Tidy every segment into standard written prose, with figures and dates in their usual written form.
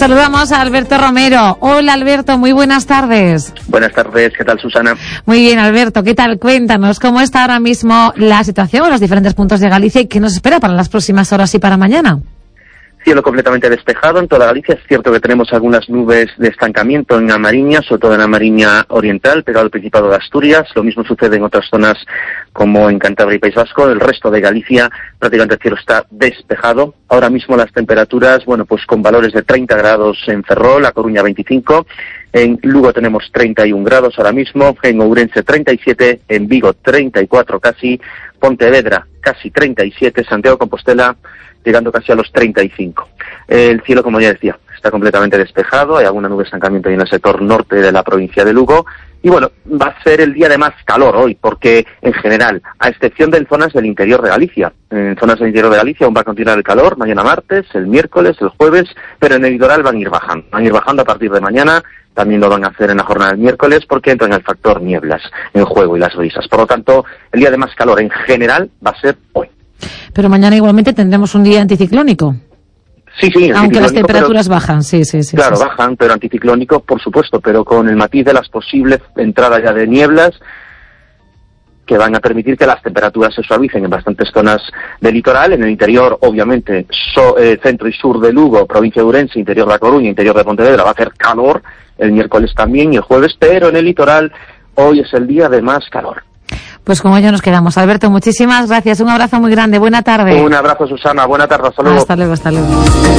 Saludamos a Alberto Romero. Hola Alberto, muy buenas tardes. Buenas tardes, ¿qué tal Susana? Muy bien Alberto, ¿qué tal? Cuéntanos, ¿cómo está ahora mismo la situación en los diferentes puntos de Galicia y qué nos espera para las próximas horas y para mañana? Cielo completamente despejado en toda Galicia. Es cierto que tenemos algunas nubes de estancamiento en la Mariña, sobre todo en la Mariña Oriental, pegado al Principado de Asturias. Lo mismo sucede en otras zonas como en Cantabria y País Vasco. El resto de Galicia prácticamente el cielo está despejado. Ahora mismo las temperaturas, pues con valores de 30 grados en Ferrol, A Coruña 25. En Lugo tenemos 31 grados ahora mismo, en Ourense 37, en Vigo 34 casi, Pontevedra casi 37, Santiago de Compostela llegando casi a los 35. El cielo, como ya decía, está completamente despejado, hay alguna nube de estancamiento ahí en el sector norte de la provincia de Lugo, y va a ser el día de más calor hoy, porque en general, a excepción de zonas del interior de Galicia, en zonas del interior de Galicia aún va a continuar el calor, mañana martes, el miércoles, el jueves, pero en el litoral van a ir bajando a partir de mañana. También lo van a hacer en la jornada del miércoles porque entra en el factor nieblas en juego y las brisas. Por lo tanto, el día de más calor en general va a ser hoy. Pero mañana igualmente tendremos un día anticiclónico. Sí, aunque las temperaturas bajan, sí. Claro, bajan, pero anticiclónico, por supuesto, pero con el matiz de las posibles entradas ya de nieblas que van a permitir que las temperaturas se suavicen en bastantes zonas del litoral. En el interior, obviamente, centro y sur de Lugo, provincia de Ourense, interior de A Coruña, interior de Pontevedra, va a hacer calor el miércoles también y el jueves, pero en el litoral hoy es el día de más calor. Pues como ya nos quedamos. Alberto, muchísimas gracias. Un abrazo muy grande. Buena tarde. Un abrazo, Susana. Buena tarde. Hasta luego. Hasta luego.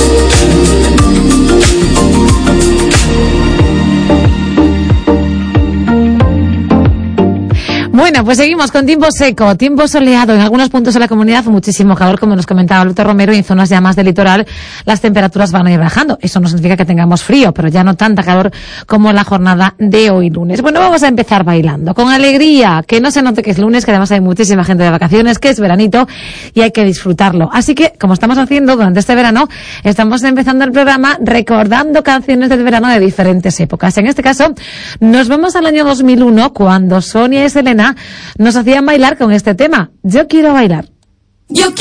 Bueno, pues seguimos con tiempo seco, tiempo soleado. En algunos puntos de la comunidad muchísimo calor, como nos comentaba Alberto Romero, y en zonas ya más del litoral las temperaturas van a ir bajando. Eso no significa que tengamos frío, pero ya no tanta calor como la jornada de hoy lunes. Bueno, vamos a empezar bailando, con alegría, que no se note que es lunes, que además hay muchísima gente de vacaciones, que es veranito y hay que disfrutarlo. Así que, como estamos haciendo durante este verano, estamos empezando el programa recordando canciones del verano de diferentes épocas. En este caso, nos vamos al año 2001, cuando Sonia y Selena nos hacían bailar con este tema. Yo quiero bailar. Yo